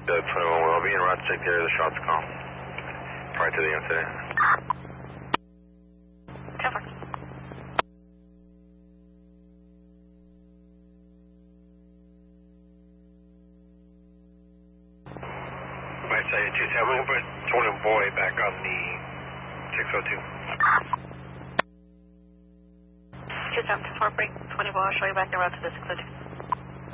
21 will be in route to take care of the shots call. Prior to the incident. 10-4. Might say 27, we can put 20 boy back on the 602. 27-4, break 20 ball, show you back the route to the 602.